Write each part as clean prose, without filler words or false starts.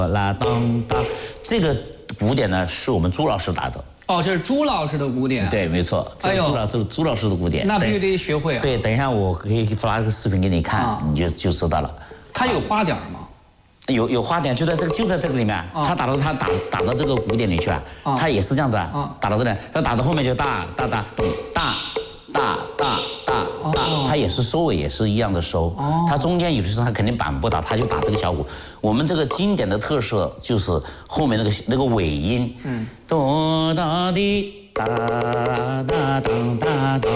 啦当当，这个鼓点呢是我们朱老师打的。 哦，这是朱老师的鼓点。 对，没错，这是朱老师的鼓点。 那必须得学会啊。 对，等一下我可以发个视频给你看，你就知道了。 它有花点吗？ 有花点，就在这个里面。他打到这个鼓点里去啊，他也是这样子啊，打到这里，他打到后面就大咚大。它也是收尾也是一样的收，它中间有的时候它肯定板不打，它就打这个小鼓。我们这个经典的特色就是后面那个尾音，哆哒滴哒哒当哒当，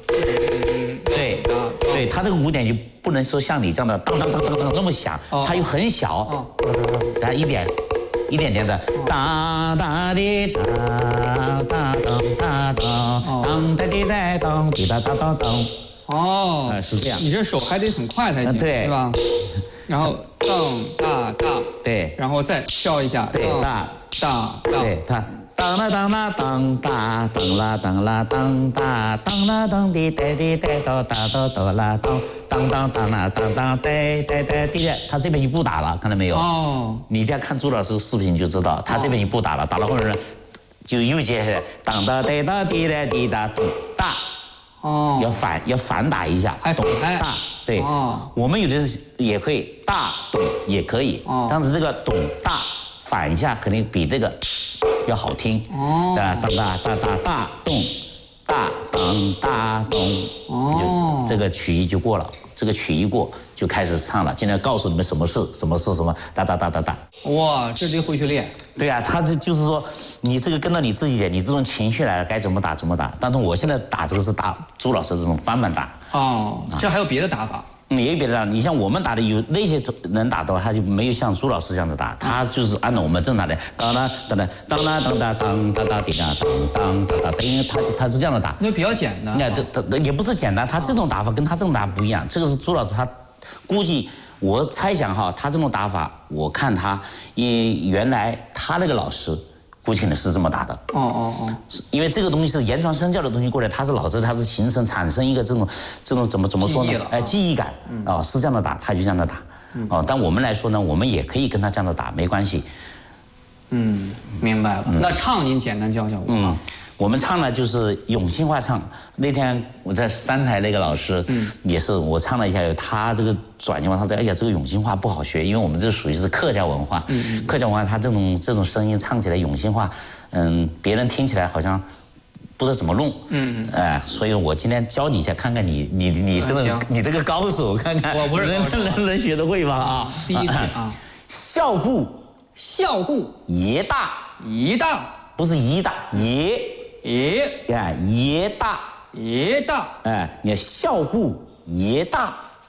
对，它这个鼓点就不能说像你这样的当当当当当那么响，它又很小，它一点点的哒哒滴哒哒当哒当当哒滴哒当滴哒哒当当。 哦， 是这样。 你这手还得很快才行，对吧？然后当大大， 对， 然后再跳一下， 对，大，对，它当啦当啦当大，当啦当啦当大，当啦当滴哒滴哒哆哒哆哆啦当，当当当啦当当哒哒哒滴哒，他这边一不打了，看到没有？哦，你再看朱老师视频就知道，他这边一不打了，打到后面呢，就又接下来当哒哒哒滴哒滴哒咚大。哦，要反打一下， 还反开大，对，我们有的也可以大咚也可以，但是这个咚大反一下肯定比这个要好听，当大咚大当大咚，这个曲艺就过了，这个曲艺过就开始唱了。今天告诉你们什么是什么，哒。 哇，这得回去练。 对啊，他这就是说，你这个跟到你自己点，你这种情绪来了，该怎么打怎么打。但是我现在打这个是打朱老师这种翻板打。 哦，这还有别的打法？ 也有别的打，你像我们打的有那些能打的话，他就没有像朱老师这样子打，他就是按照我们正打的，当啦当啦当啦当哒当哒哒滴哒当当哒哒，等于他是这样的打。 那比较简单。 那这也不是简单，他这种打法跟他这种打法不一样。这个是朱老师他估计。我猜想哈，他这种打法，我看他，原来他那个老师，估计可能是这么打的。因为这个东西是言传身教的东西过来，他是老师，他是产生一个这种怎么说呢？记忆感是这样的打，他就这样的打。但我们来说呢，我们也可以跟他这样的打，没关系。 明白了。那唱您简单教教我。 我们唱呢就是永兴话唱。那天我在三台那个老师，也是我唱了一下，他这个转情话，他说：“哎呀，这个永兴话不好学，因为我们这属于是客家文化，客家文化他这种声音唱起来永兴话，别人听起来好像不知道怎么弄，所以我今天教你一下，看看你这个高手，看看我不是能学得会吧？啊， 第一次啊， 孝固爷大，不是姨大爷大，你要孝固爷大，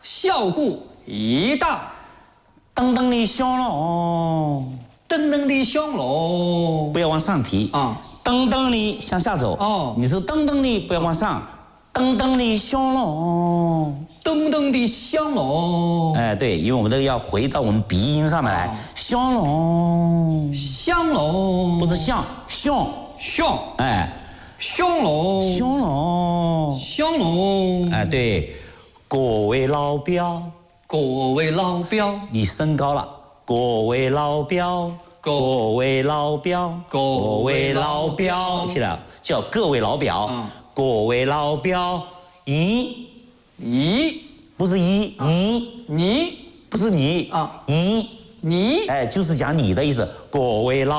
噔噔的响隆，不要往上提啊，噔噔的向下走你是噔噔的不要往上，噔噔的响隆，对，因为我们这个要回到我们鼻音上面来，响隆，不是响，香龙，对，各位老表，你升高了，各位老表，现在叫各位老表，各位老表，不是你，不是你，你，就是讲你的意思，各位老。